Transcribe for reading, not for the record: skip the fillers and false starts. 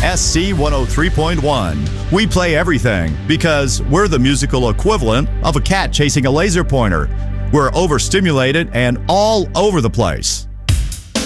SC 103.1. We play everything because we're the musical equivalent of a cat chasing a laser pointer. We're overstimulated and all over the place.